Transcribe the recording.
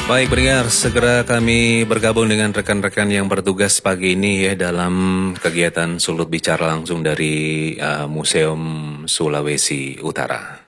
Baik pendengar, segera kami bergabung dengan rekan-rekan yang bertugas pagi ini ya dalam kegiatan Sulut Bicara langsung dari Museum Sulawesi Utara.